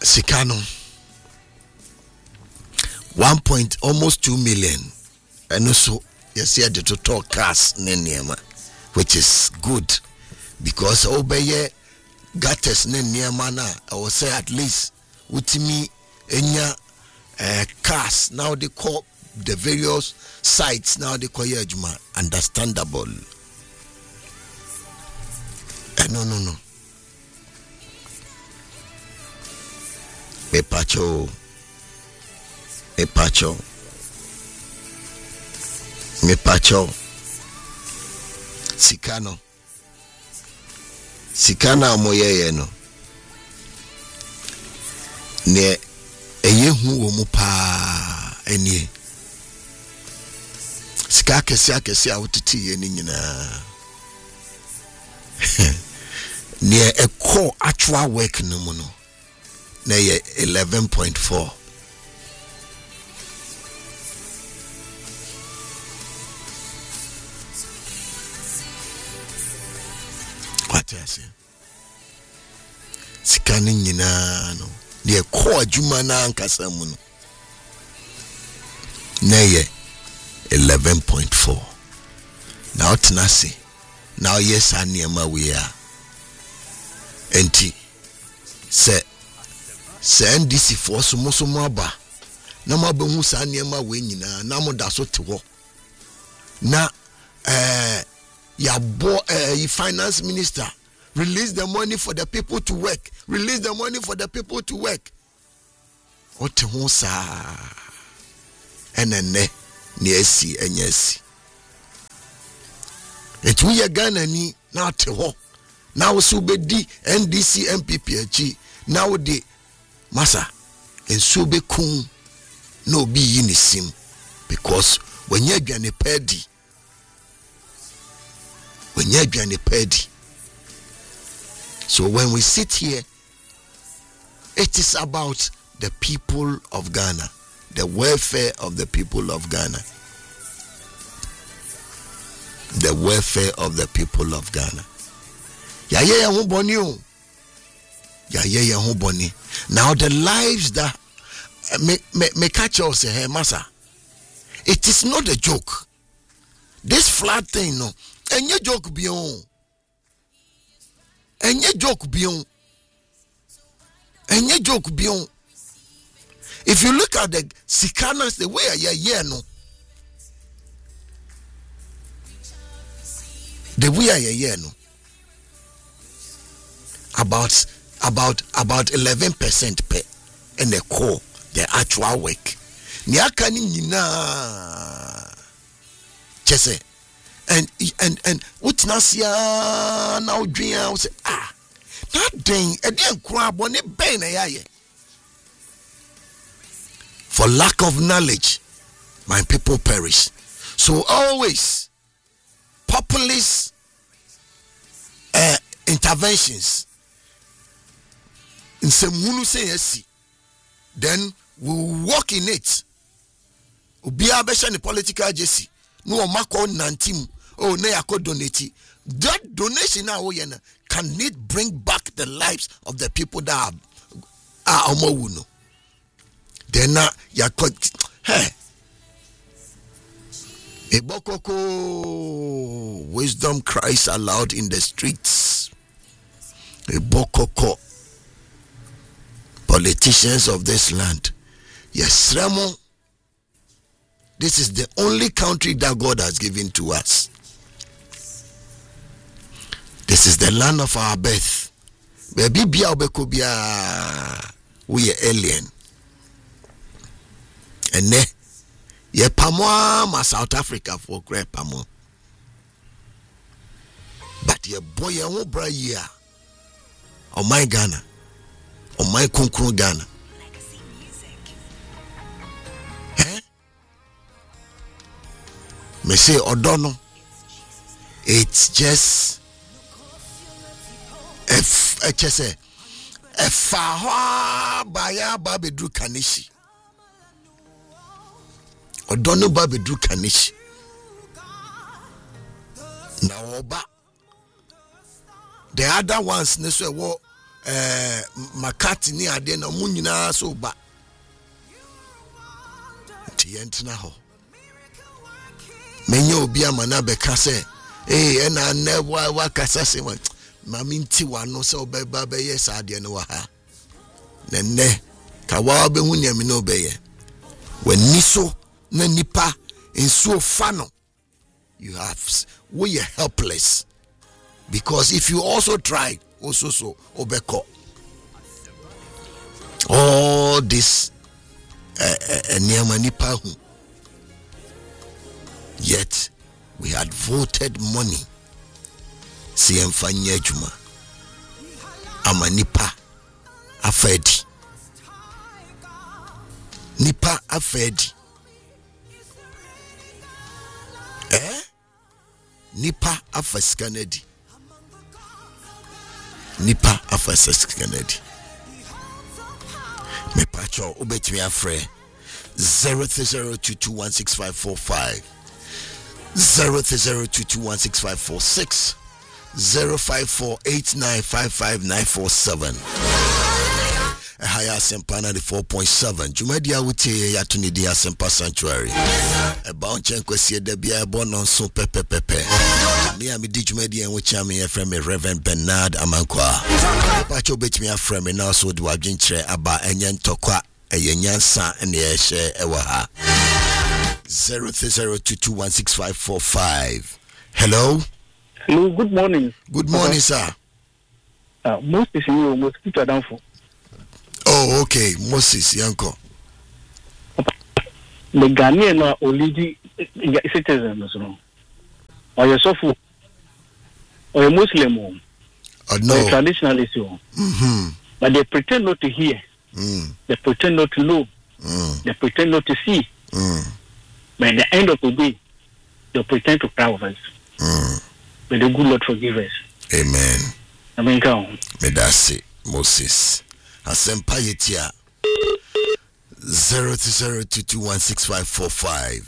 Sikano almost 2 million. And also, you see the total cars Nenema, which is good because obey gutters Nenema na. I will say at least utimi enya cars now they call the various sites now they call Yajuma understandable. No. Me pacho. Sikana moyeye no. Ne eyehu wo mu pa enie. Sika kesi a wotiti ye ni nyina. Ne ekọ actual work no mu no. Na ye 11.4. What I say? Sikani nyina no. Ne ekọ adwuma na ankasa mu no. Na ye 11.4. Now tenase. Now yes aniema we are. Enti se NDC for so aba na mabehu sa aniema we nyina na moda so te ho na ya bo finance minister release the money for the people to work o te ho sa enene ni esi enyesi etu ye Ghana ni na te ho na wo so bedi NDC MPP achi na wo de masa enso be kun no be yinisim because when you aduane pedi so when we sit here it is about the people of Ghana, the welfare of the people of Ghana, ya hu boni. Now the lives that me catch us here, massa. It is not a joke. This flat thing, no. Enye joke beyond. If you look at the Sikanas, the way I no. The way I no. About 11% per and the core the actual work. Niaka ni nyina chese and utnasia na odwia say that thing e dey nkura bone ben na yaye. For lack of knowledge my people perish. So always populist interventions in some munu say yes, then we will walk in it. Ubia besha ni political jesi. No mako nantim. Oh ne yako donate. That donation na oyena can it bring back the lives of the people that are omowuno. Then na yako hey. Ebokoko wisdom cries aloud in the streets. Ebokoko politicians of this land. Yes, Remo. This is the only country that God has given to us. This is the land of our birth. Baby bia obekobia we are alien. And ne ye pamo ma South Africa for great pamo. But ye boy ye won bra year. Oh my Ghana. On my Kunkun Ghana. Me say Odono. It's just a fahwa baya babedru kanishi. Odono babedru kanishi. Na oba. The other ones ne so wo makati ni ade na mu nyina so ba ti yentina ho menye obi amana beka se ena na wa kasa se mami nti wano se obeba be yes ade no wa ha nenne ka wa be hu ne me no be ye wani so na nipa ensuo fa no you have we are helpless because if you also try also so obeko all this niama nipa hu yet we had voted money si emfanya adwuma amanipa afedi nipa afedi nipa afaskanadi nipa afaskanadi me pacho obetimi afre 0302216545 0302216546 0548955947 Haya Sempa 94.7 Jumedia wuti ya tunidi ya Sempa Sanctuary Eba onchen kwesi debia ebo non so pepepepe Mi amidi Jumedia wuti ya mi efreme Reverend Bernard Amankwa Pacho beti mi afreme na so di wabjinchre aba enye ntokwa eye nyansa ene yeshe ewa ha 0302216545 Hello? Hello, good morning. Good morning, sir. Most is you mosquito downfall. Oh, okay. Moses Yanko. The Ghanaian are already citizens, or you're Sofu, or a Muslim, or no. a traditionalist. But they pretend not to hear. They pretend not to know. They pretend not to see. But at the end of the day, they pretend to cry over us. May the good Lord forgive us. Amen. Amen. May that say Moses. Asempa yetia 0302216545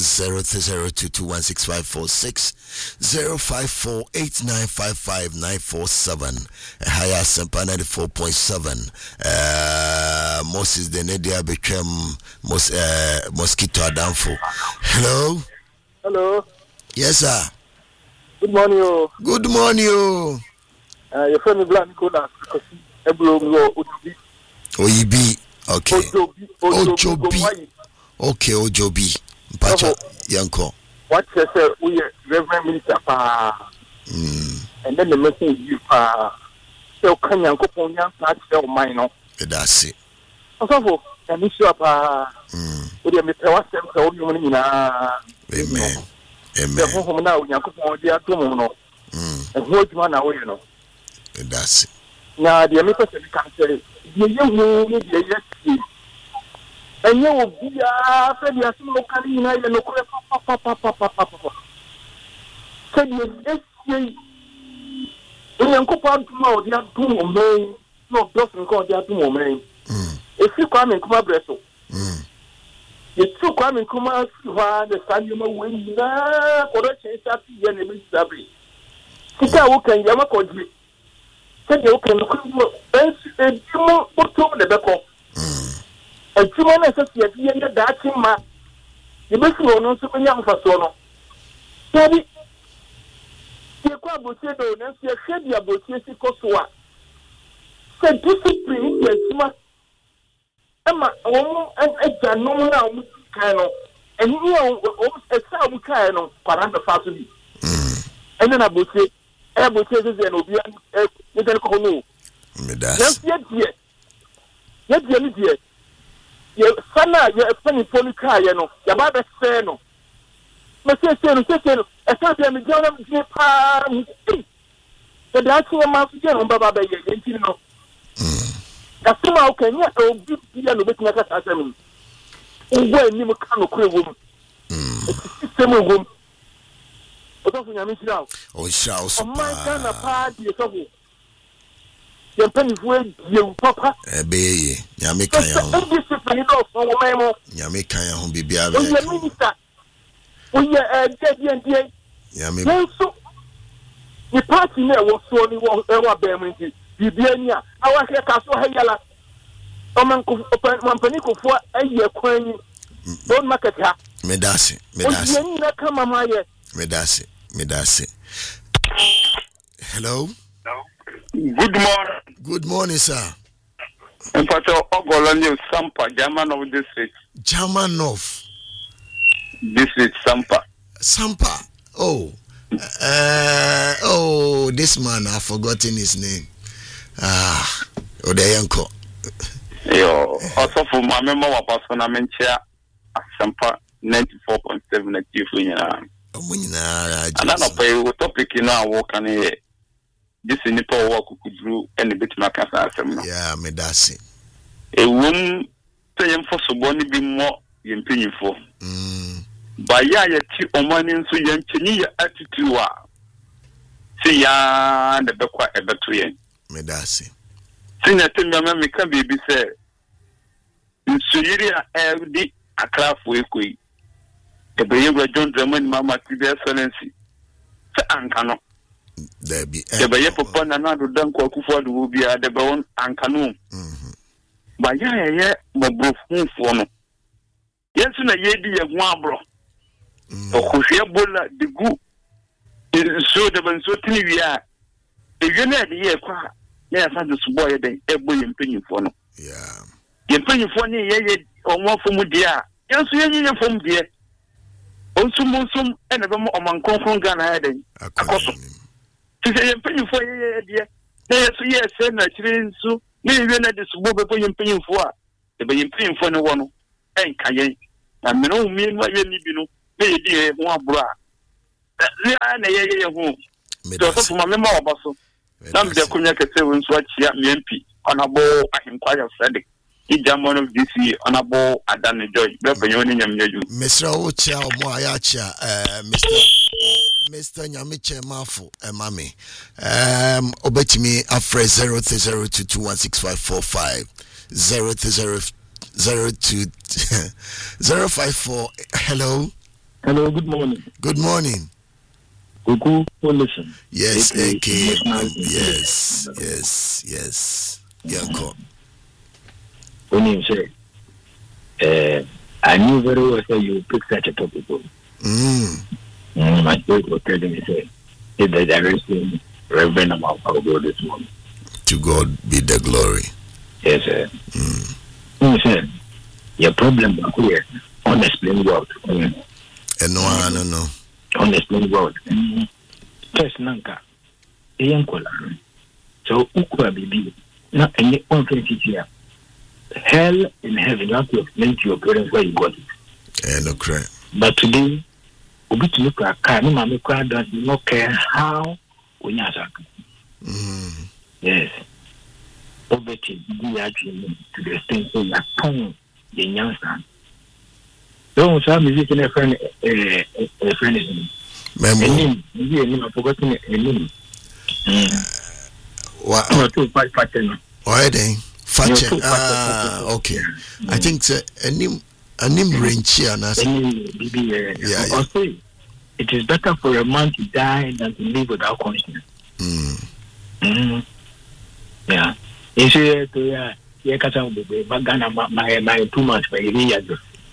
0302216546 0548955947 Haya Asempa 94.7 Moses the Nedia became mosquito adamfo. Hello? Hello. Yes, sir. Good morning, yo. Good morning, yo. Your friend Black Nicolas. Oyibi. Okay. Ojobi. Okay, Ojobi. Mpacho Yanko. What you say we Reverend Minister pa. And then the message you pa. So can Yanko Ponya start sell mine no. That's it. Also, and issue pa. We dey me tell them so you money na. Amen. Amen. The home now Yanko Ponya do mo no. And who you na we no. That's it. Now the me person can say you yes. And you will be a fairly small canina and no papa. Said yes, we uncle Pammo, they are 2 men, no doesn't call their 2 men. If you come and come up, Bresso, it's 2 come and come out the stadium win for the chance at the enemy Sabri. Sika can Yamakoji. Said you can look at the back. A human associate in the Dutch ma. You must know so many young for so. Sabi, you can't go to the next year, shed your booty, Kosua. Said discipline, yes, ma. Emma, and a no now, Kano, and you know, a sound Kano, Paranda Fasuli. And then I would say, I would say this and Obian, you can call me. Yes, yet. Ye sana ye pani polika ye no ya ba be se no me se no e sa be me jona me pa e da ti ma su je no baba be ye nti no da suma o kan ya o bi ya no betina ka sa mi ngwa ni mo kan no kure wo mu system wo mu o to fu nya mi sira o sha o so pa o ma kana pa di so fu ye pani fu e papa be nyame kan ya ho nyame kan ya ho bibia be o ye minister o ye die nyame so the party na wo so ni wo e wa be mu nti Bibiania, our hair castle Hayala, Omanpaniko, a year coin, don't market her. Medasi. Hello. Good morning, sir. Mpacho Ogolonyo Sampa, German of district. German of district Sampa. Oh, this man, I've forgotten his name. Odeyanko. Yo, also for my member of persona mentia Sampa 94.7 at Tifuina. And I pay topic in our work and this in the power work could do any bit Macasa. Yeah, Medasi. A woman saying for so one be more in paying for. By ya Omani so young Chini attitude. See ya the Bequa ever to ye. Medasi. Sing a thing, mamma can be said. In Syria, LD a craft way. The behavior John German Mamma to their excellency. Ankano. There be the Bayepo another Dunko Kuford will be at the bone and canoe. By ya, Bobo for no. Yes, in a yedi of Wabro. Or Bola the goo. It is so the one so TV. If you know the year, yes, I just boy a boy in penny for no. Yeah. You penny for me, or more from dear. Yes, you from dear. Also, Monsum and a more among Confon Ghana heading. She said, I'm paying for you, dear. Yes, and I train so. Maybe when I just move up in paying for the paying for no one. And Kaye. And no mean what you need to know. Maybe one bra. They are in a home. So, for my memory of us, some of the communicate when swatch here, MP, on a bow, I inquire Friday. One of this year on a ball at Dan Joy, Mr. Ocha, Moyacha, Mr. Nyamiche Mafu, Mami. Obetimi afre 03022165545 03002 Hello. Hello, good morning. Good morning. Kuku, listen. Yes, AK. Yes. Yanko. When you say, I knew very well that you pick such a topic. My spirit was telling me, say, if the direction, Reverend, about our God this morning. To God be the glory. Yes, sir. You say, your problem is here, unexplained world. And no. Unexplained world. First, Nanka, so, Ukwa Bibi, not any one thing here. Hell in heaven, you have to explain to your parents where you got it. No crap. But today, we to look at car, no man does not care how we are. Yes. Obeti, we actually to the extent of your tongue, the young son. Don't some music in a friend is me. I've forgotten a name. What? Why then? Okay. I think a name range here. Yeah. It is better for a man to die than to live without conscience. Yeah. You see, my 2 months for a year.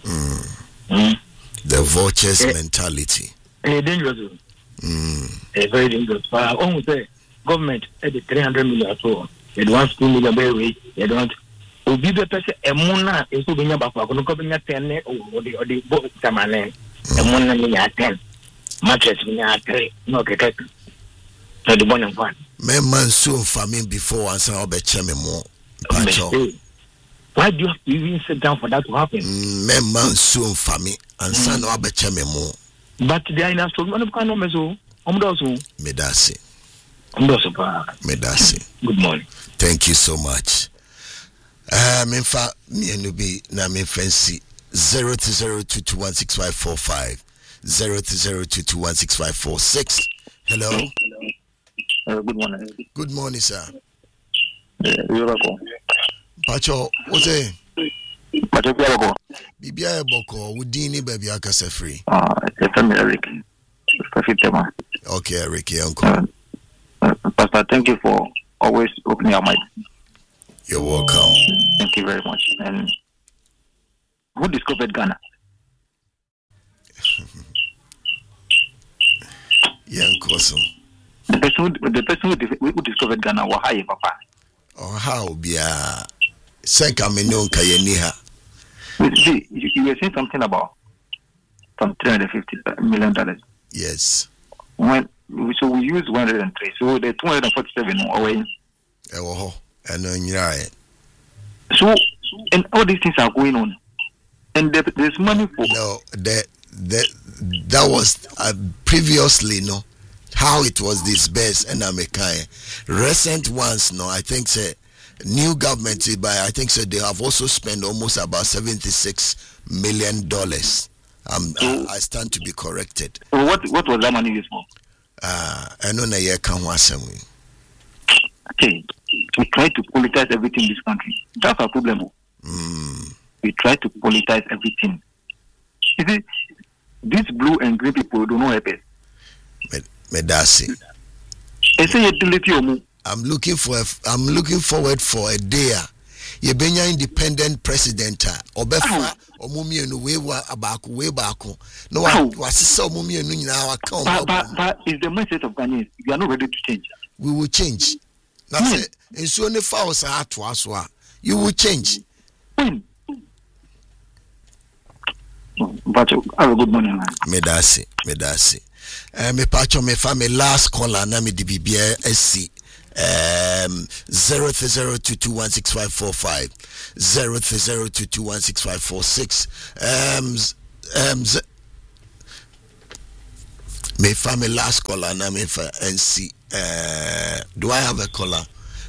The vultures mentality. Dangerous. Very dangerous. Almost say government at the 300 million or so. They don't 2 million berry. They don't. Obi be person emuna eso be nya bakwa kono ko be nya 10 o the book tamane emuna nya 10 mattress nya 3 no keke so the one and one me man so famine before answer obe cheme mo pacho. Why do you have to even sit down for that to happen? Me man so famine answer no obe cheme mo, but they are in a strong man of kind of meso omdoso medasi good morning. Thank you so much. Memfa mianubi na memfancy 02022165545 02022165546. Hello. Good morning. Good morning, sir. You're welcome. Pacho, what's it? Pacho, you're welcome. Bibia Boko, Udini baby akase free. It's a Eric. Okay, Ricky, uncle. Pastor, thank you for always opening your mind. You're welcome. Thank you very much. And who discovered Ghana? Young Koso. The person who discovered Ghana was high, Papa. Oh, how be a second million Kayeniha? See, you were saying something about some $350 million. Yes. So we use 103. So the 247 away. Oh, and then so, and all these things are going on, and there's money for. No, that was previously no how it was disbursed and recent ones no I think say new government by I think so they have also spent almost about $76 million. I stand to be corrected. So what was that money used for? I know na ye kan wasem. Okay, we try to politicize everything in this country. That's our problem. We try to politicize everything. You see, these blue and green people don't know help us. Medasi. I'm looking forward for a day. You benya independent president. Obefa omumi enu wewa abaku we baako. No wasisa omumi enu nyina waka. But is the mindset of Ghanaians. We are not ready to change. We will change. That's it. And so ne fa osa to aswa. You will change. When? But have a good morning, man. Medasi. Me pacho me fa me last caller na me dibibia SC 03022165545 03022165546 me fa me last caller na me fa NC do I have a caller?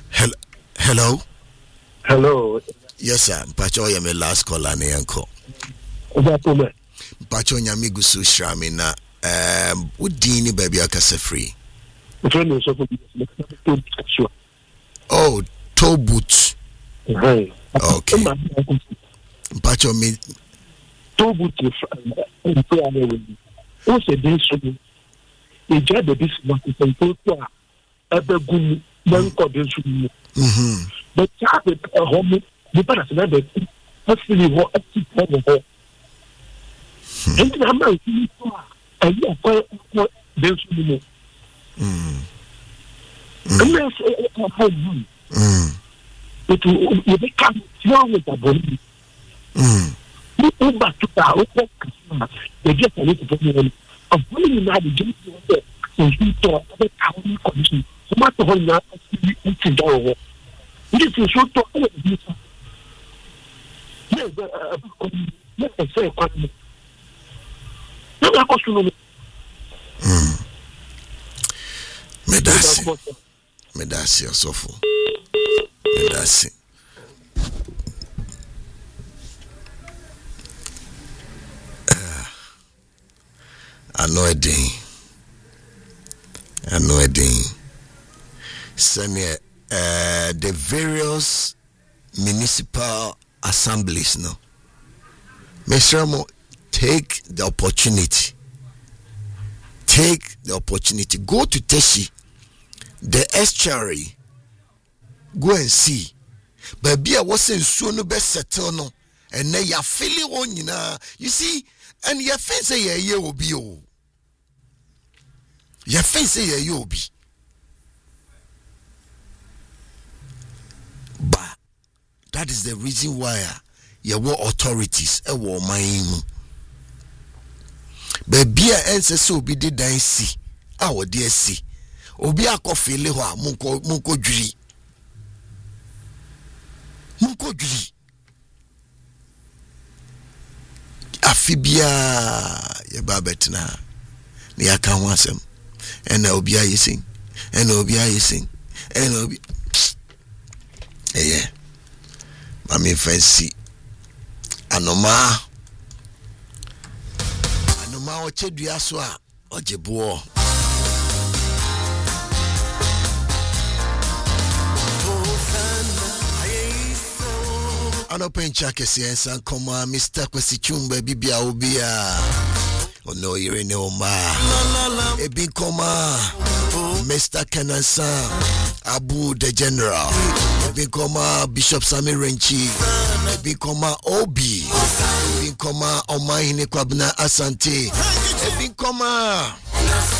Hello. Yes sir, pacho ya me last caller na yanko pacho nyami gusu shrami na udini baby akase free. Oh, toe boot. Okay. Pacho me toe boot o se dey so e je de this one to to abegun man ko dey so but ya be home the parents na be hopefully what active for and the man and you are there's no it will become wrong with the body. Back to they get a little bit of money now. The game is you talk about our condition. So much of all now, it's a door. This is so talk about this. Yes, I say, no, I Medasi Osofo. Medasi. I know a day. Senior, the various municipal assemblies, no. Mr. Mo, take the opportunity. Go to Teshi, the estuary. Go and see. Baby, I wasn't so no best settle no. And now you're feeling on you know. You see, and your face say you will be oh. Your face say you will be. But that is the reason why your authorities were mine. Baby, I so be the dance see. Our dear see. Obi akofe le ho munko dwiri. Afibia ye babetna. Ni aka ho asem. Ena obi ayesin. Ena obi. Mami fancy. Anoma ochedua so a ojebo Anopencha kesiensa koma Mr. Kwesi Chumba bibia obia ono irene oma ebi koma Mr. Kenansa Abu the General, Binkoma Bishop Sami Renchi, Binkoma Obi, Binkoma Omahine Kwabna Asante, Binkoma